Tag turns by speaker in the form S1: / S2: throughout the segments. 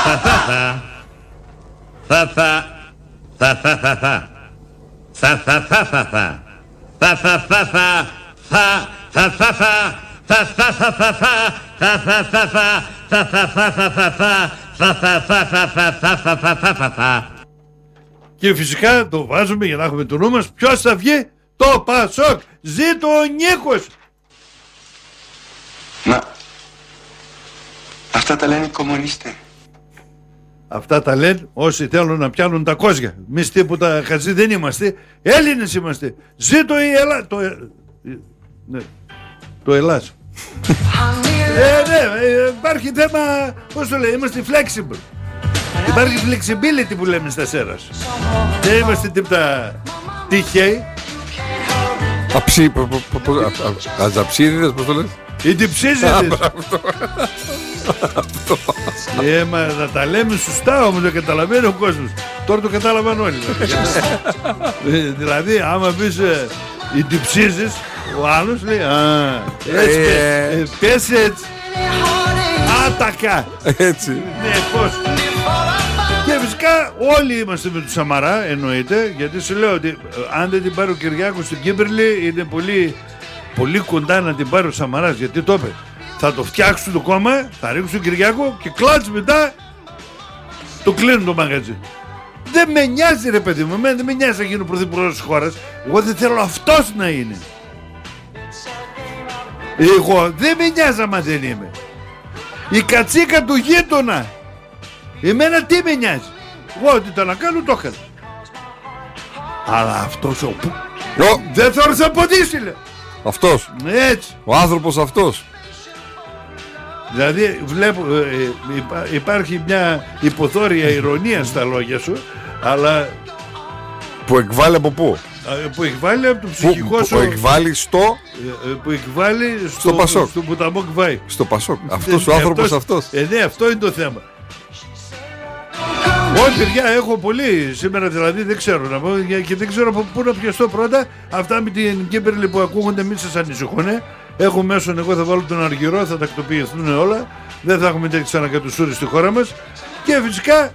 S1: Και φυσικά το βάζουμε για να έχουμε το νου μας. Ποιος θα βγει? Το Πασόκ. Ζήτω ο Νίκος.
S2: Μα αυτά τα λένε οι κομμουνιστές.
S1: Αυτά τα λένε όσοι θέλουν να πιάνουν τα κόζια. Εμείς τίποτα χαζί δεν είμαστε. Έλληνες είμαστε. Ζήτω η Ελλάδα. Το Ελλάς. Ναι, υπάρχει θέμα, πώς το λέει, είμαστε flexible. Υπάρχει flexibility που λέμε στα Σέρας. Δεν είμαστε τίποτα τυχαίοι.
S3: Αζαψίδιδες, πώς το λες?
S1: Οι τυψίζιδες. Μα να τα λέμε σωστά όμως, το καταλαβαίνει ο κόσμος. Τώρα το κατάλαβαν όλοι. Δηλαδή άμα πεις οι τυψίζεις, ο άλλος λέει πες έτσι. Άτακα.
S3: Έτσι.
S1: Ναι, πώς. Και φυσικά όλοι είμαστε με του Σαμαρά, εννοείται. Γιατί σου λέω ότι αν δεν την πάρει ο Κυριάκος στην Κύπριλη, είναι πολύ, πολύ κοντά να την πάρει ο Σαμαράς. Γιατί το είπε, θα το φτιάξουν το κόμμα, θα ρίξουν τον Κυριάκο και κλάτς μετά το κλείνουν το μαγαζί. Δεν με νοιάζει ρε παιδί μου, δεν με νοιάζει να γίνω πρωθυπουργός της χώρας. Εγώ δεν θέλω αυτός να είναι. Εγώ δεν με νοιάζει άμα δεν είμαι. Η κατσίκα του γείτονα. Εμένα τι με νοιάζει. Εγώ ό,τι το να κάνω το έκανα. Αλλά αυτός δεν θα έρθει να ποντήσει λέει.
S3: Αυτός.
S1: Έτσι.
S3: Ο άνθρωπος αυτός.
S1: Δηλαδή βλέπω υπάρχει μια υποθόρια ηρωνία στα λόγια σου. Αλλά
S3: που εκβάλλει από πού?
S1: Που εκβάλλει από το ψυχικό σου.
S3: Που εκβάλλει στο.
S1: Που εκβάλλει
S3: στο Πασόκ.
S1: Στο Πουταμό Κβάι.
S3: Στο Πασόκ. Αυτός ο άνθρωπος αυτός.
S1: Ναι, αυτό είναι το θέμα. Όχι παιδιά, έχω πολύ σήμερα, δηλαδή δεν ξέρω να πω και δεν ξέρω από πού να πιαστώ πρώτα. Αυτά με την Κύπριλη που ακούγονται μην σας ανησυχούν. Έχω μέσον, εγώ θα βάλω τον Αργυρό, θα τακτοποιηθούν όλα. Δεν θα έχουμε τέτοιες ανακατουσούρες στη χώρα μας. Και φυσικά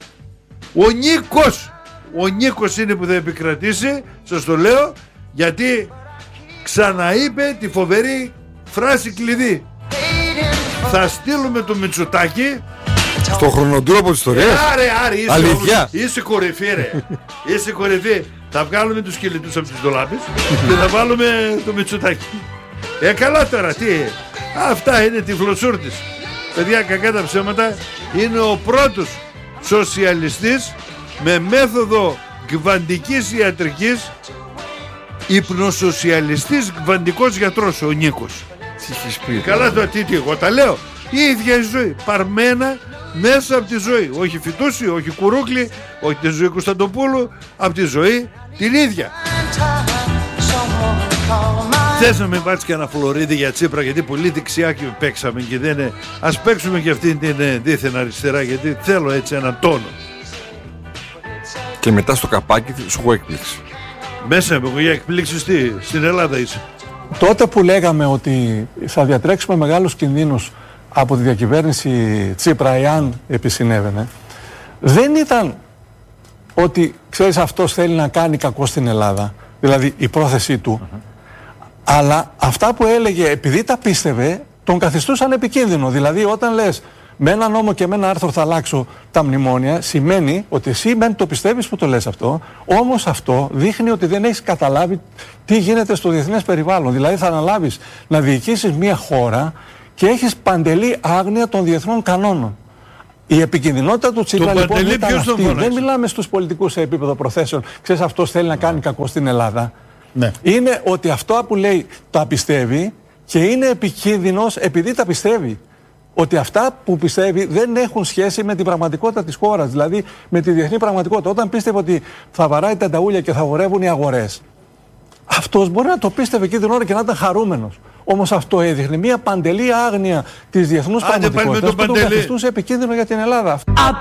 S1: ο Νίκος είναι που θα επικρατήσει, σας το λέω, γιατί ξαναείπε τη φοβερή φράση κλειδί. Θα στείλουμε το Μητσοτάκη
S3: στο χρονοτούροπο της ιστορίας.
S1: Άρε,
S3: αλήθεια.
S1: Είσαι κορυφή ρε. Είσαι κορυφή. Θα βγάλουμε τους σκελετούς από τις ντολάπες και θα βάλουμε το Μητσοτάκη. Καλά τώρα, τι. Αυτά είναι τυφλοσούρτης. Παιδιά, κακά τα ψέματα, είναι ο πρώτος σοσιαλιστής με μέθοδο κβαντικής ιατρικής, υπνοσοσιαλιστής κβαντικός γιατρός ο Νίκος.
S3: Τι έχεις πει?
S1: Καλά το τι, εγώ τα λέω. Η ίδια η ζωή, παρμένα μέσα από τη ζωή. Όχι Φιτούση, όχι Κουρούκλη, όχι τη ζωή Κωνσταντοπούλου, από τη ζωή την ίδια. Θες να μην πάρεις και ένα Φλωρίδι για Τσίπρα, γιατί πολύ δεξιά και παίξαμε και δεν είναι. Ας παίξουμε και αυτή την δίθεν αριστερά, γιατί θέλω έτσι έναν τόνο.
S3: Και μετά στο καπάκι σου έχω έκπληξη.
S1: Μέσα μου, για εκπλήξεις τι, στην Ελλάδα είσαι.
S4: Τότε που λέγαμε ότι θα διατρέξουμε μεγάλους κινδύνους από τη διακυβέρνηση Τσίπρα εάν επισυνέβαινε, δεν ήταν ότι ξέρεις αυτός θέλει να κάνει κακό στην Ελλάδα, δηλαδή η πρόθεσή του, αλλά αυτά που έλεγε επειδή τα πίστευε τον καθιστούσαν επικίνδυνο. Δηλαδή όταν λες με ένα νόμο και με ένα άρθρο θα αλλάξω τα μνημόνια, σημαίνει ότι εσύ μεν το πιστεύεις που το λες αυτό, όμως αυτό δείχνει ότι δεν έχεις καταλάβει τι γίνεται στο διεθνές περιβάλλον. Δηλαδή θα αναλάβεις να διοικήσεις μια χώρα και έχεις παντελή άγνοια των διεθνών κανόνων. Η επικινδυνότητα του Τσίπρα λοιπόν ήταν αυτή. Δεν μιλάμε στους πολιτικούς σε επίπεδο προθέσεων. Ξέρεις αυτός θέλει να κάνει κακό στην Ελλάδα. Ναι. Είναι ότι αυτό που λέει τα πιστεύει και είναι επικίνδυνος επειδή τα πιστεύει. Ότι αυτά που πιστεύει δεν έχουν σχέση με την πραγματικότητα της χώρας, δηλαδή με τη διεθνή πραγματικότητα. Όταν πίστευε ότι θα βαράει τα ταούλια και θα αγορεύουν οι αγορές, αυτός μπορεί να το πίστευε εκείνη την ώρα και να ήταν χαρούμενος. Όμως αυτό έδειχνε μια παντελή άγνοια της διεθνούς πραγματικότητας που τον καθιστούσε επικίνδυνο για την Ελλάδα.